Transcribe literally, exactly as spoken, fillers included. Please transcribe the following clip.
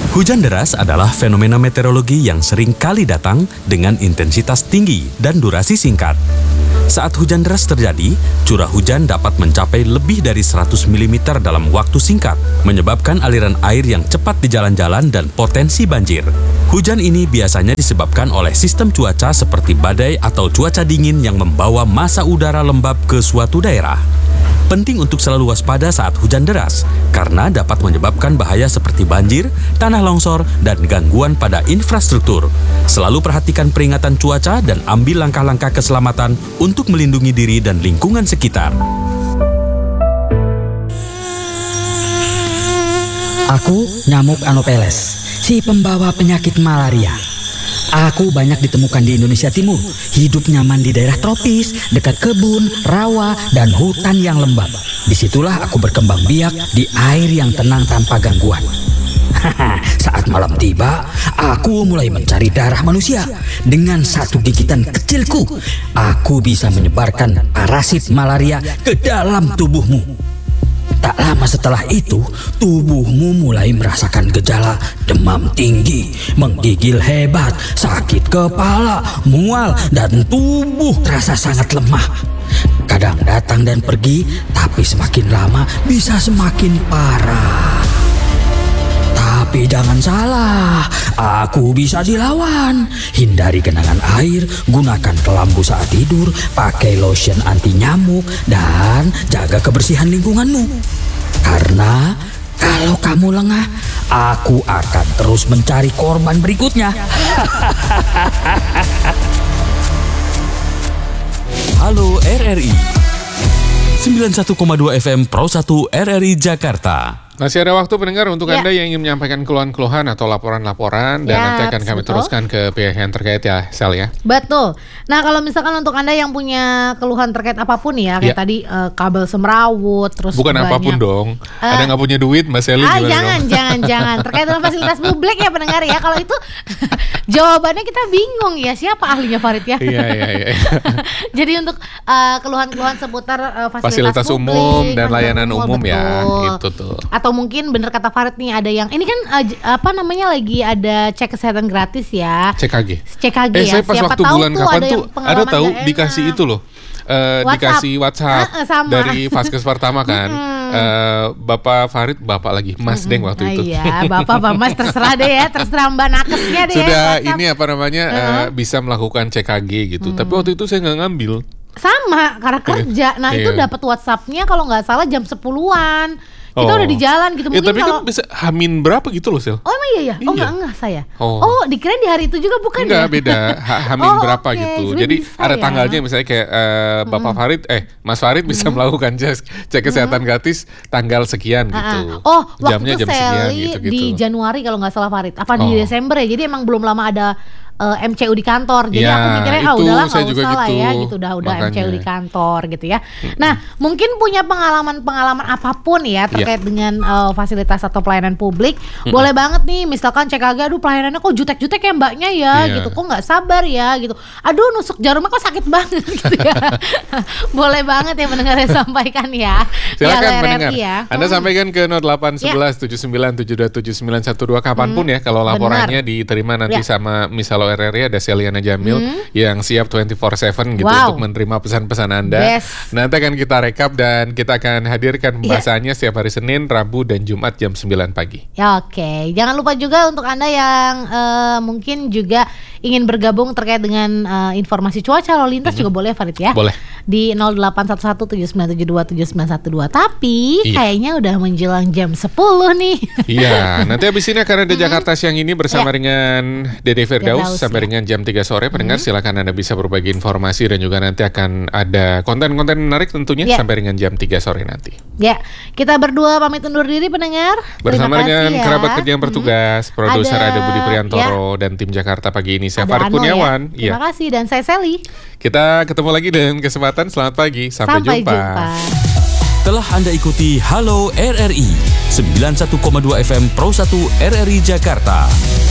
Hujan deras adalah fenomena meteorologi yang sering kali datang dengan intensitas tinggi dan durasi singkat. Saat hujan deras terjadi, curah hujan dapat mencapai lebih dari seratus milimeter dalam waktu singkat, menyebabkan aliran air yang cepat di jalan-jalan dan potensi banjir. Hujan ini biasanya disebabkan oleh sistem cuaca seperti badai atau cuaca dingin yang membawa massa udara lembab ke suatu daerah. Penting untuk selalu waspada saat hujan deras, karena dapat menyebabkan bahaya seperti banjir, tanah longsor, dan gangguan pada infrastruktur. Selalu perhatikan peringatan cuaca dan ambil langkah-langkah keselamatan untuk melindungi diri dan lingkungan sekitar. Aku nyamuk Anopheles, si pembawa penyakit malaria. Aku banyak ditemukan di Indonesia Timur, hidup nyaman di daerah tropis, dekat kebun, rawa, dan hutan yang lembab. Disitulah aku berkembang biak di air yang tenang tanpa gangguan. Saat malam tiba, aku mulai mencari darah manusia. Dengan satu gigitan kecilku, aku bisa menyebarkan parasit malaria ke dalam tubuhmu. Tak lama setelah itu, tubuhmu mulai merasakan gejala demam tinggi, menggigil hebat, sakit kepala, mual, dan tubuh terasa sangat lemah. Kadang datang dan pergi, tapi semakin lama bisa semakin parah. Tapi jangan salah, aku bisa dilawan. Hindari genangan air, gunakan kelambu saat tidur, pakai lotion anti nyamuk, dan jaga kebersihan lingkunganmu. Karena kalau kamu lengah, aku akan terus mencari korban berikutnya. Halo R R I sembilan puluh satu koma dua F M Pro satu R R I Jakarta. Masih ada waktu pendengar untuk Ya. Anda yang ingin menyampaikan keluhan-keluhan atau laporan-laporan dan Ya, nanti akan kami betul. teruskan ke pihak yang terkait ya, Sel ya. Betul. Nah, kalau misalkan untuk Anda yang punya keluhan terkait apapun ya, kayak Ya. tadi eh, kabel semrawut, terus Bukan banyak. apapun dong. Eh, Ada nggak punya duit, Mbak Seli Ah, gimana jangan, dong? jangan, jangan. Terkait dengan fasilitas publik ya pendengar ya. Kalau itu jawabannya kita bingung ya. Siapa ahlinya Farid ya? Iya, iya, iya. Jadi untuk eh, keluhan-keluhan seputar eh, fasilitas, Fasilitas publik, umum dan fasilitas layanan umum ya, betul. itu tuh. Atau mungkin bener kata Farid nih, ada yang ini kan eh, j- apa namanya lagi ada cek kesehatan gratis ya. C K G. C K G Eh, ya. saya pas Siapa waktu tahu bulan tuh kapan ada tuh yang ada pengalaman tahu nggak dikasih enak. itu loh. Eh, WhatsApp. dikasih WhatsApp Ah, sama. dari Vaskes pertama kan. Eh, Bapak Farid, Bapak lagi Mas Deng waktu Ah, itu. Iya, Bapak Bapak Mas terserah deh ya, terserah Mbak Nakesnya deh. Sudah WhatsApp. ini apa namanya eh, bisa melakukan C K G gitu. Tapi waktu itu saya nggak ngambil. Sama karena kerja. Nah, itu Iya. dapat WhatsApp-nya kalau nggak salah jam sepuluhan. Kita Oh. udah di jalan gitu. Ya Mungkin tapi kalau kan bisa hamin berapa gitu loh, Sel? Oh emang iya ya? Oh Iya. enggak enggak saya. Oh. Oh, dikirain di hari itu juga bukan Enggak, ya? beda. Ha- Hamin Oh, berapa oke. gitu. Sebenarnya Jadi bisa ada ya. tanggalnya misalnya kayak eh, Bapak Farid, eh Mas Farid bisa melakukan cek, cek kesehatan gratis tanggal sekian gitu. Ah, ah. Oh, waktu Jamnya itu jam sekian Sally gitu-gitu. di Januari kalau nggak salah Farid. Apa di Oh. Desember ya? Jadi emang belum lama ada eh, M C U di kantor. Jadi Ya, aku mikirnya ah itu udahlah saya nggak juga usah lah gitu. ya gitu. Udah udah M C U Makanya. di kantor gitu ya. Nah, mungkin punya pengalaman-pengalaman apapun ya terkait dengan eh, fasilitas atau pelayanan publik. Boleh banget nih misalkan cek agak aduh pelayanannya kok jutek-jutek ya mbaknya ya Iya. gitu. Kok nggak sabar ya gitu. Aduh nusuk jarumnya kok sakit banget gitu ya. Boleh banget ya mendengar yang sampaikan ya. Silakan Ya, L R R I mendengar. ya. Anda Hmm. sampaikan ke nol delapan satu satu tujuh sembilan tujuh dua tujuh sembilan satu dua kapanpun ya kalau laporannya diterima nanti Ya. sama misal R R I ada Seliana Jamil yang siap dua puluh empat tujuh gitu Wow. untuk menerima pesan-pesan Anda. Best. Nanti akan kita rekap dan kita akan hadirkan Iya. pembahasannya setiap hari Senin, Rabu dan Jumat jam sembilan pagi. Ya oke, jangan lupa juga untuk Anda yang eh, mungkin juga ingin bergabung terkait dengan eh, informasi cuaca lalu lintas juga boleh Farid ya. Boleh. Di nol delapan satu satu tujuh sembilan tujuh dua tujuh sembilan satu dua. Tapi Iya. kayaknya udah menjelang jam sepuluh nih. Iya, nanti habis ini akan ada Jakarta Siang ini bersama Ya. dengan Dede Firdaus Firdaus, sampai ya. dengan jam tiga sore. Pendengar silakan Anda bisa berbagi informasi dan juga nanti akan ada konten-konten menarik tentunya Ya. sampai dengan jam tiga sore nanti. Ya, kita berdua pamit undur diri pendengar. Bersama Terima dengan kasih ya. kerabat kerja yang bertugas, produser Ada- ada Budi Priantoro dan tim Jakarta pagi ini saya Ada Farid Anul ya. Kurniawan. Terima Iya. kasih dan saya Sally. Kita ketemu lagi dengan kesempatan. Selamat pagi. Sampai, Sampai jumpa. jumpa. Telah Anda ikuti Halo R R I sembilan puluh satu koma dua F M Pro satu R R I Jakarta.